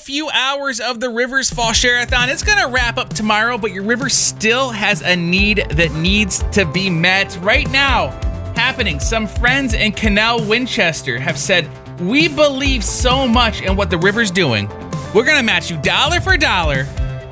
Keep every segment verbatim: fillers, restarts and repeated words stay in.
few hours of the Rivers Fall Share-a-thon. It's going to wrap up tomorrow, but your river still has a need that needs to be met. Right now, happening, some friends in Canal Winchester have said, we believe so much in what the river's doing. We're going to match you dollar for dollar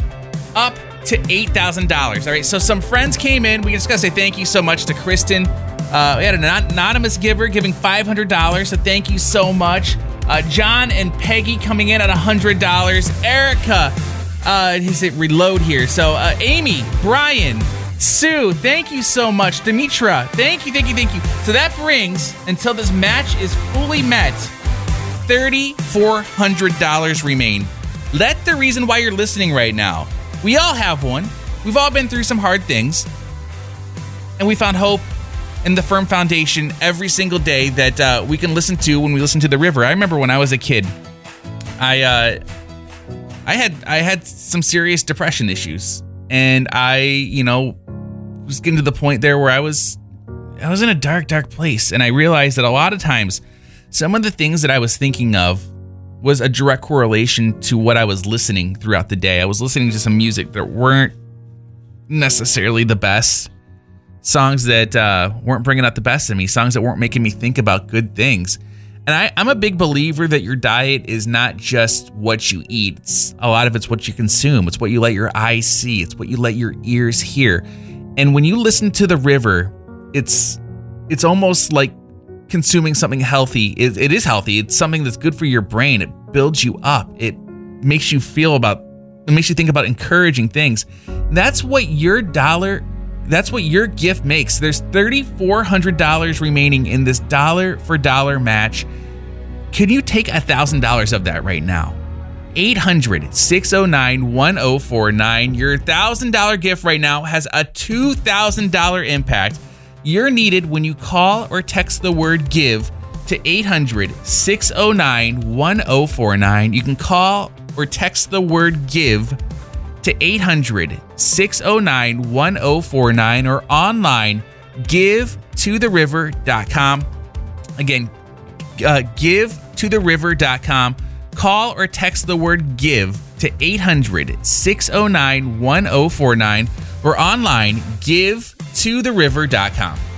up to eight thousand dollars. All right, so some friends came in. We just got to say thank you so much to Kristen. Uh, we had an anonymous giver giving five hundred dollars, so thank you so much. Uh, John and Peggy coming in at one hundred dollars. Erica, uh, he's at reload here. So uh, Amy, Brian, Sue, thank you so much. Demetra, thank you, thank you, thank you. So that brings, until this match is fully met, three thousand four hundred dollars remain. That's the reason why you're listening right now. We all have one. We've all been through some hard things. And we found hope in the firm foundation every single day that uh, we can listen to when we listen to the river. I remember when I was a kid, I uh, I had I had some serious depression issues. And I, you know, was getting to the point there where I was I was in a dark, dark place. And I realized that a lot of times, some of the things that I was thinking of was a direct correlation to what I was listening throughout the day. I was listening to some music that weren't necessarily the best. Songs that uh, weren't bringing out the best in me. Songs that weren't making me think about good things. And I, I'm a big believer that your diet is not just what you eat. It's, a lot of it's what you consume. It's what you let your eyes see. It's what you let your ears hear. And when you listen to the river, it's it's almost like consuming something healthy. It, it is healthy. It's something that's good for your brain. It builds you up. It makes you feel about, it makes you think about encouraging things. That's what your dollar, that's what your gift makes. There's three thousand four hundred dollars remaining in this dollar for dollar match. Can you take one thousand dollars of that right now? eight hundred, six oh nine, one oh four nine. Your one thousand dollars gift right now has a two thousand dollars impact. You're needed when you call or text the word GIVE to eight hundred, six oh nine, one oh four nine. You can call or text the word GIVE to eight hundred, six oh nine, one oh four nine or online, give to the river dot com. Again, uh, give to the river dot com. Call or text the word GIVE to eight hundred, six oh nine, one oh four nine or online, give to the river dot com.